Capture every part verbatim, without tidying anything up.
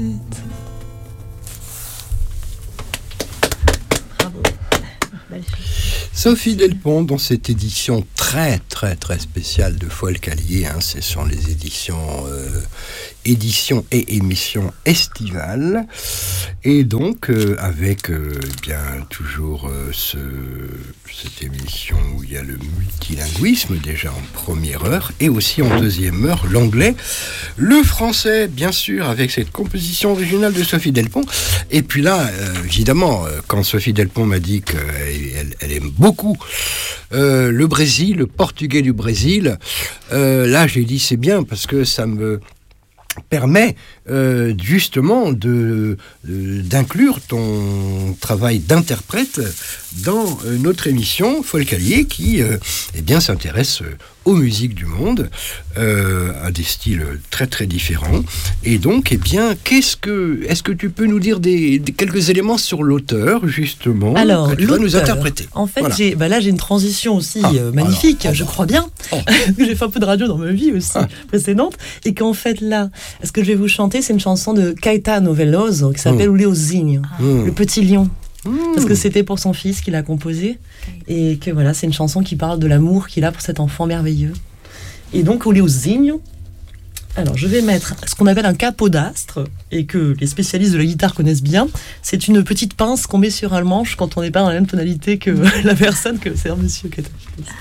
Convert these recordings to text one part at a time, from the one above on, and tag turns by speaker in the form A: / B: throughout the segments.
A: Bravo. Belle fille.
B: Sophie Delpont, dans cette édition très très très spéciale de Folk Allié, hein, ce sont les éditions euh, éditions et émissions estivales, et donc euh, avec euh, bien toujours euh, ce, cette émission où il y a le multilinguisme déjà en première heure, et aussi en deuxième heure l'anglais, le français bien sûr avec cette composition originale de Sophie Delpont. Et puis là euh, évidemment euh, quand Sophie Delpont m'a dit qu'elle elle, elle aime beaucoup euh, le Brésil, le portugais du Brésil, euh, là j'ai dit c'est bien parce que ça me permet euh, justement de, de, d'inclure ton travail d'interprète dans euh, notre émission Folk Allié qui euh, eh bien, s'intéresse euh, aux musiques du monde, euh, à des styles très très différents. Et donc, eh bien, qu'est-ce que, est-ce que tu peux nous dire des, des, quelques éléments sur l'auteur, justement,
A: alors,
B: que tu vas nous interpréter?
A: En fait,
B: voilà.
A: j'ai, bah là, j'ai une transition aussi
B: ah,
A: euh, magnifique,
B: alors,
A: je
B: oh,
A: crois bien.
B: Oh.
A: J'ai fait un peu de radio dans ma vie aussi, ah. précédente. Et qu'en fait, là, ce que je vais vous chanter, c'est une chanson de Caetano Veloso qui s'appelle mmh. Leozinho, mmh. le petit lion. Mmh. Parce que c'était pour son fils qu'il a composé. Et que voilà, c'est une chanson qui parle de l'amour qu'il a pour cet enfant merveilleux. Et donc, au Leozinho, alors je vais mettre ce qu'on appelle un capodastre, et que les spécialistes de la guitare connaissent bien. C'est une petite pince qu'on met sur un manche quand on n'est pas dans la même tonalité que la personne, que c'est un monsieur Caetano.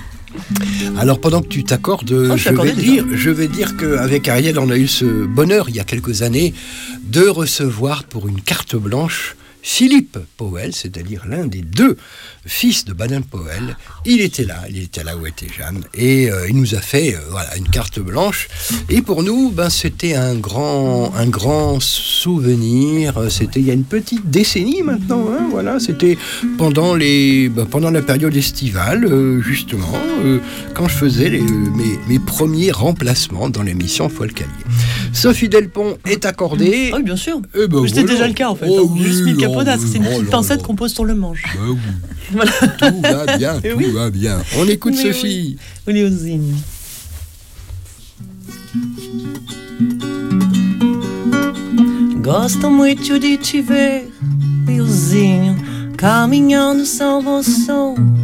B: Alors pendant que tu t'accordes, oh, je, vais dire, je vais dire qu'avec Ariel, on a eu ce bonheur il y a quelques années de recevoir pour une carte blanche Philippe Powell, c'est-à-dire l'un des deux fils de Baden-Powell. Il était là, il était là où était Jeanne, et euh, il nous a fait euh, voilà, une carte blanche. Et pour nous, ben, c'était un grand, un grand souvenir. C'était il y a une petite décennie maintenant. Hein, voilà, c'était pendant, les, ben, pendant la période estivale, euh, justement, euh, quand je faisais les, mes, mes premiers remplacements dans l'émission Folk Allié. Sophie Delpont est accordée.
A: Ah oui, bien sûr.
B: Eh ben,
A: c'était
B: voilà.
A: déjà le cas en fait.
B: Oh,
A: Donc,
B: oui,
A: juste mis le capodastre, c'est une
B: oh,
A: petite
B: là,
A: pincette
B: là.
A: qu'on pose sur le manche.
B: Bah, oui.
A: Voilà.
B: Tout va bien, tout
A: oui.
B: va bien. On écoute
A: Mais
B: Sophie.
A: Oui, Leozinho. Gosto muito de te ver, Leozinho, caminhando salvo som.